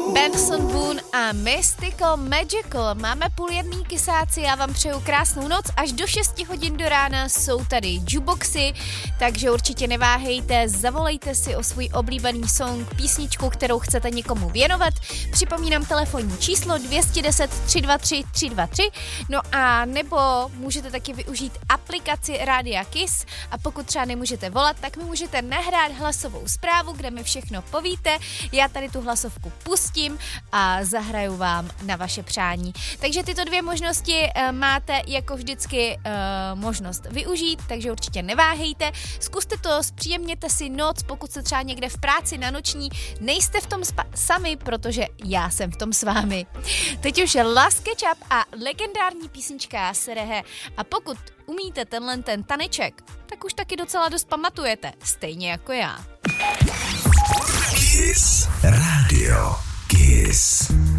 Benson Boone a Mystical Magical. Máme 12:30 kysáci, já vám přeju krásnou noc. Až do 6 hodin do rána jsou tady jukeboxy, takže určitě neváhejte, zavolejte si o svůj oblíbený song, písničku, kterou chcete někomu věnovat. Připomínám telefonní číslo 210 323 323, no a nebo můžete taky využít aplikaci Rádia Kiss a pokud třeba nemůžete volat, tak mi můžete nahrát hlasovou zprávu, kde mi všechno povíte, já tady tu hlasovku pustím a zahraju vám na vaše přání. Takže tyto dvě možnosti máte jako vždycky možnost využít, takže určitě neváhejte. Zkuste to, zpříjemněte si noc, pokud jste třeba někde v práci na noční, nejste v tom sami, protože já jsem v tom s vámi. Teď už Last Ketchup a legendární písnička Serehe. A pokud umíte ten taneček, tak už taky docela dost pamatujete, stejně jako já. Kiss Radio Kiss.